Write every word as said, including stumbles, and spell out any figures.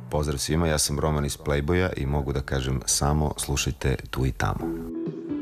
Pozdrav svima, ja sam Roman iz Playboya i mogu da kažem samo slušajte Tu i tamo.